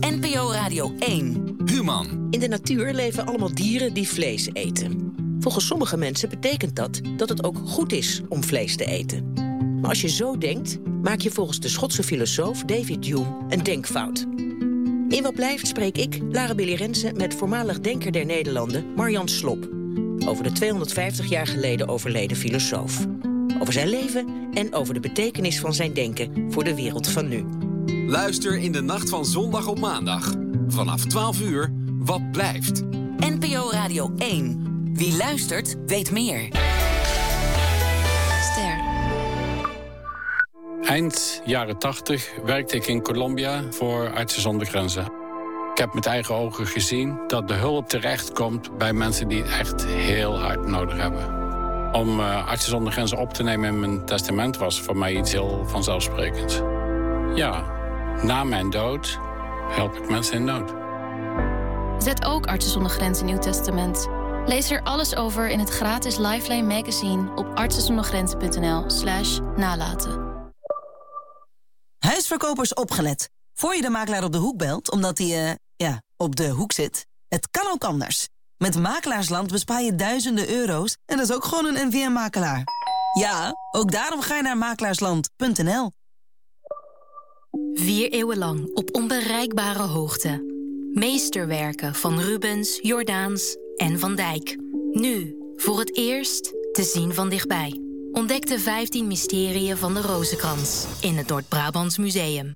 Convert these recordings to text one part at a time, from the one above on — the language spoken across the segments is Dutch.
NPO Radio 1. Human. In de natuur leven allemaal dieren die vlees eten. Volgens sommige mensen betekent dat het ook goed is om vlees te eten. Maar als je zo denkt, maak je volgens de Schotse filosoof David Hume een denkfout. In Wat Blijft spreek ik, Lara Billy Rensen, met voormalig denker der Nederlanden, Marjan Slop. Over de 250 jaar geleden overleden filosoof. Over zijn leven en over de betekenis van zijn denken voor de wereld van nu. Luister in de nacht van zondag op maandag. Vanaf 12 uur, Wat Blijft. NPO Radio 1. Wie luistert, weet meer. Ster. Eind jaren 80 werkte ik in Colombia voor Artsen zonder Grenzen. Ik heb met eigen ogen gezien dat de hulp terechtkomt bij mensen die het echt heel hard nodig hebben. Om Artsen zonder Grenzen op te nemen in mijn testament was voor mij iets heel vanzelfsprekends. Ja, na mijn dood help ik mensen in nood. Zet ook Artsen zonder Grenzen in uw testament. Lees er alles over in het gratis Lifeline magazine op artsenzondergrenzen.nl/nalaten. Huisverkopers opgelet. Voor je de makelaar op de hoek belt, omdat hij, op de hoek zit. Het kan ook anders. Met Makelaarsland bespaar je duizenden euro's en dat is ook gewoon een NVM-makelaar. Ja, ook daarom ga je naar makelaarsland.nl. 4 eeuwen lang op onbereikbare hoogte. Meesterwerken van Rubens, Jordaens en Van Dijk. Nu, voor het eerst, te zien van dichtbij. Ontdek de 15 mysterieën van de Rozenkrans in het Noord-Brabants Museum.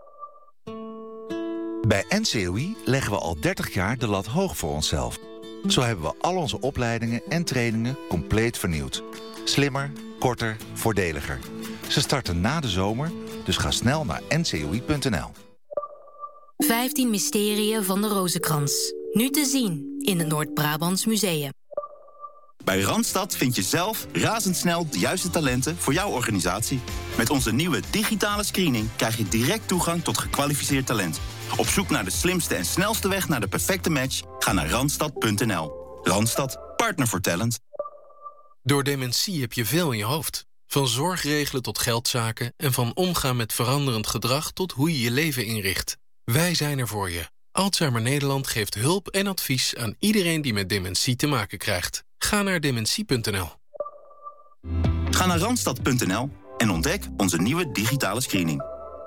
Bij NCOI leggen we al 30 jaar de lat hoog voor onszelf. Zo hebben we al onze opleidingen en trainingen compleet vernieuwd. Slimmer, korter, voordeliger. Ze starten na de zomer, dus ga snel naar ncoi.nl. 15 mysterieën van de Rozenkrans. Nu te zien in het Noord-Brabants Museum. Bij Randstad vind je zelf razendsnel de juiste talenten voor jouw organisatie. Met onze nieuwe digitale screening krijg je direct toegang tot gekwalificeerd talent. Op zoek naar de slimste en snelste weg naar de perfecte match? Ga naar randstad.nl. Randstad, partner voor talent. Door dementie heb je veel in je hoofd. Van zorgregelen tot geldzaken en van omgaan met veranderend gedrag tot hoe je je leven inricht. Wij zijn er voor je. Alzheimer Nederland geeft hulp en advies aan iedereen die met dementie te maken krijgt. Ga naar dementie.nl. Ga naar randstad.nl en ontdek onze nieuwe digitale screening.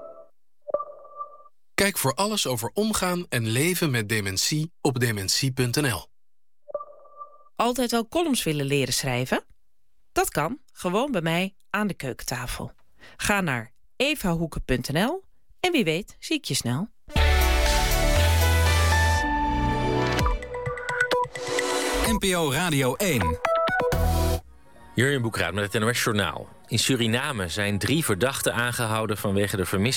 Kijk voor alles over omgaan en leven met dementie op dementie.nl. Altijd al columns willen leren schrijven? Dat kan, gewoon bij mij aan de keukentafel. Ga naar evahoeken.nl en wie weet zie ik je snel. NPO Radio 1. Jurjen Boekraat met het NOS Journaal. In Suriname zijn 3 verdachten aangehouden vanwege de vermissing